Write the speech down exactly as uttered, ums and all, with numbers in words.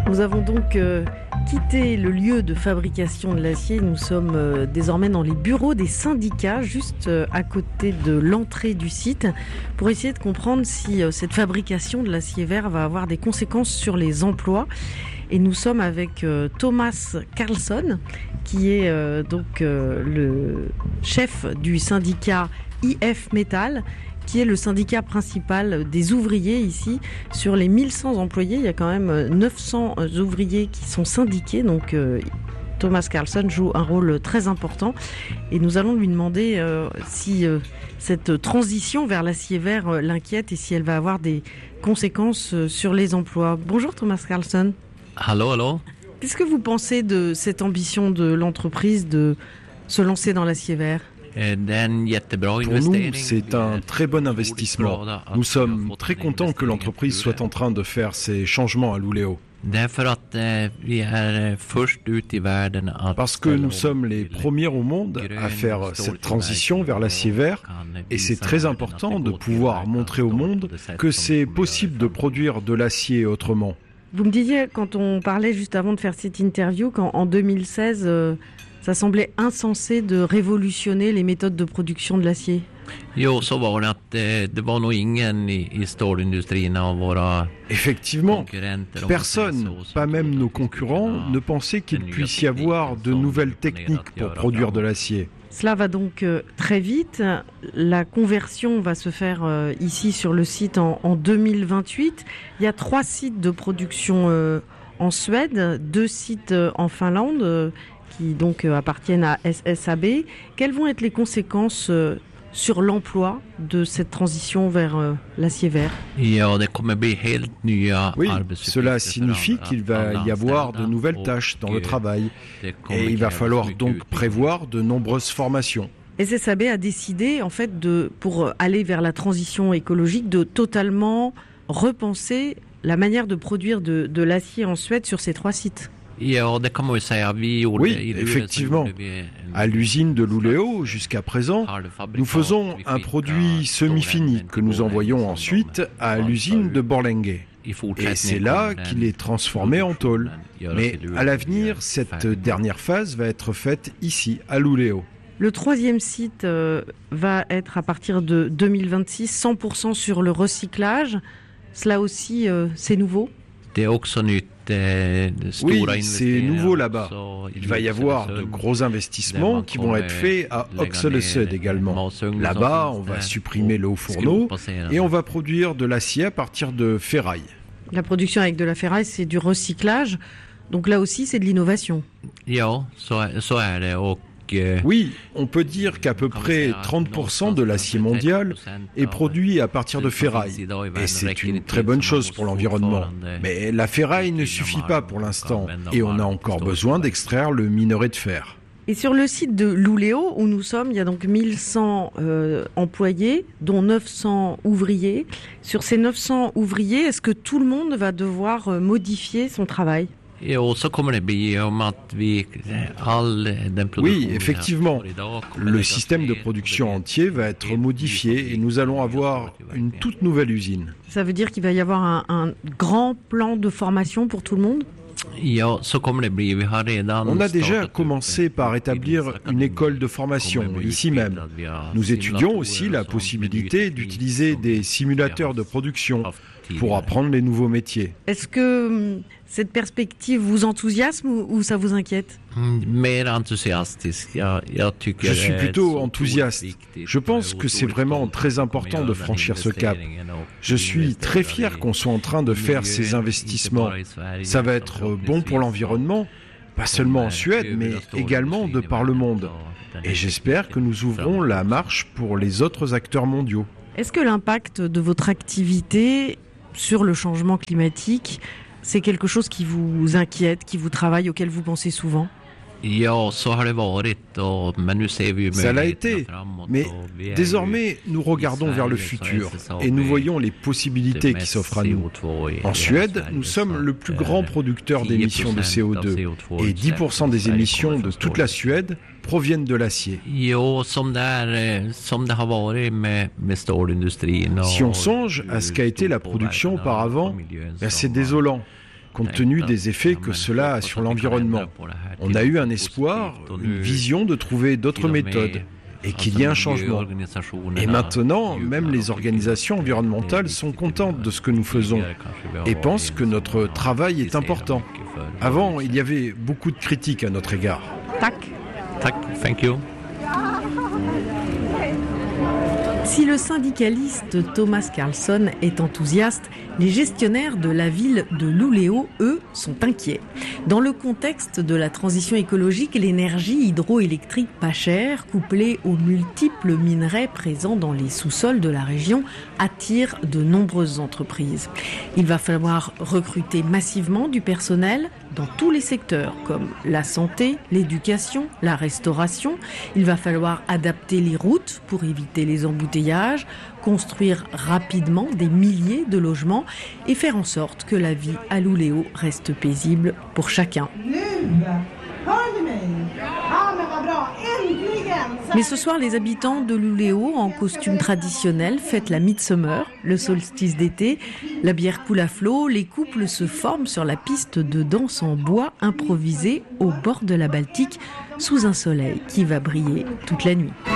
Nous avons donc euh, quitté le lieu de fabrication de l'acier. Nous sommes euh, désormais dans les bureaux des syndicats, juste euh, à côté de l'entrée du site, pour essayer de comprendre si euh, cette fabrication de l'acier vert va avoir des conséquences sur les emplois. Et nous sommes avec euh, Thomas Carlson, qui est euh, donc euh, le chef du syndicat I F Metal, qui est le syndicat principal des ouvriers ici. Sur les mille cent employés, il y a quand même neuf cents ouvriers qui sont syndiqués. Donc euh, Thomas Carlson joue un rôle très important. Et nous allons lui demander euh, si euh, cette transition vers l'acier vert euh, l'inquiète et si elle va avoir des conséquences euh, sur les emplois. Bonjour Thomas Carlson. Allô, allô. Qu'est-ce que vous pensez de cette ambition de l'entreprise de se lancer dans l'acier vert ? Pour nous, c'est un très bon investissement. Nous sommes très contents que l'entreprise soit en train de faire ces changements à Luleå. Parce que nous sommes les premiers au monde à faire cette transition vers l'acier vert, et c'est très important de pouvoir montrer au monde que c'est possible de produire de l'acier autrement. Vous me disiez, quand on parlait juste avant de faire cette interview, qu'en deux mille seize, euh, ça semblait insensé de révolutionner les méthodes de production de l'acier. Effectivement, personne, pas même nos concurrents, ne pensait qu'il puisse y avoir de nouvelles techniques pour produire de l'acier. Cela va donc euh, très vite. La conversion va se faire euh, ici sur le site en, en deux mille vingt-huit. Il y a trois sites de production euh, en Suède, deux sites euh, en Finlande euh, qui donc euh, appartiennent à S S A B. Quelles vont être les conséquences euh, sur l'emploi de cette transition vers euh, l'acier vert ? Oui, cela signifie qu'il va y avoir de nouvelles tâches dans le travail et il va falloir donc prévoir de nombreuses formations. S S A B a décidé, en fait, de, pour aller vers la transition écologique, de totalement repenser la manière de produire de, de l'acier en Suède sur ces trois sites. Oui, effectivement. À l'usine de Luleå, jusqu'à présent, nous faisons un produit semi-fini que nous envoyons ensuite à l'usine de Borlänge. Et c'est là qu'il est transformé en tôle. Mais à l'avenir, cette dernière phase va être faite ici, à Luleå. Le troisième site euh, va être à partir de deux mille vingt-six, cent pour cent sur le recyclage. Cela aussi, euh, c'est nouveau ? Oui, c'est nouveau là-bas. Il va y avoir de gros investissements qui vont être faits à Oxelösund également. Là-bas, on va supprimer le haut fourneau et on va produire de l'acier à partir de ferraille. La production avec de la ferraille, c'est du recyclage. Donc là aussi, c'est de l'innovation. Oui, on peut dire qu'à peu près trente pour cent de l'acier mondial est produit à partir de ferraille. Et c'est une très bonne chose pour l'environnement. Mais la ferraille ne suffit pas pour l'instant. Et on a encore besoin d'extraire le minerai de fer. Et sur le site de Luleå, où nous sommes, il y a donc mille cent euh, employés, dont neuf cents ouvriers. Sur ces neuf cents ouvriers, est-ce que tout le monde va devoir euh, modifier son travail ? Oui, effectivement. Le système de production entier va être modifié et nous allons avoir une toute nouvelle usine. Ça veut dire qu'il va y avoir un, un grand plan de formation pour tout le monde ? On a déjà commencé par établir une école de formation ici même. Nous étudions aussi la possibilité d'utiliser des simulateurs de production pour apprendre les nouveaux métiers. Est-ce que cette perspective vous enthousiasme ou, ou ça vous inquiète ? Je suis plutôt enthousiaste. Je pense que c'est vraiment très important de franchir ce cap. Je suis très fier qu'on soit en train de faire ces investissements. Ça va être bon pour l'environnement, pas seulement en Suède, mais également de par le monde. Et j'espère que nous ouvrons la marche pour les autres acteurs mondiaux. Est-ce que l'impact de votre activité sur le changement climatique, c'est quelque chose qui vous inquiète, qui vous travaille, auquel vous pensez souvent ? Ça l'a été, mais désormais nous regardons vers le futur et nous voyons les possibilités qui s'offrent à nous. En Suède, nous sommes le plus grand producteur d'émissions de C O deux et dix pour cent des émissions de toute la Suède proviennent de l'acier. Si on songe à ce qu'a été la production auparavant, ben c'est désolant. compte tenu des effets que cela a sur l'environnement. On a eu un espoir, une vision de trouver d'autres méthodes et qu'il y ait un changement. Et maintenant, même les organisations environnementales sont contentes de ce que nous faisons et pensent que notre travail est important. Avant, il y avait beaucoup de critiques à notre égard. Tac. Tac, thank you. Si le syndicaliste Thomas Carlson est enthousiaste, les gestionnaires de la ville de Luleå, eux, sont inquiets. Dans le contexte de la transition écologique, l'énergie hydroélectrique pas chère, couplée aux multiples minerais présents dans les sous-sols de la région, attire de nombreuses entreprises. Il va falloir recruter massivement du personnel dans tous les secteurs, comme la santé, l'éducation, la restauration. Il va falloir adapter les routes pour éviter les embouteillages, construire rapidement des milliers de logements et faire en sorte que la vie à Luleå reste paisible pour chacun. Mais ce soir, les habitants de Luleå, en costume traditionnel, fêtent la Midsummer, le solstice d'été. La bière coule à flot, les couples se forment sur la piste de danse en bois improvisée au bord de la Baltique, sous un soleil qui va briller toute la nuit.